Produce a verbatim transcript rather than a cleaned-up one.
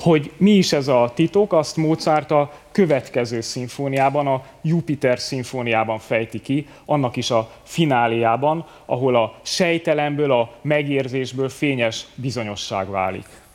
Hogy mi is ez a titok, azt Mozart a következő szimfóniában, a Jupiter szimfóniában fejti ki, annak is a fináléjában, ahol a sejtelemből, a megérzésből fényes bizonyosság válik.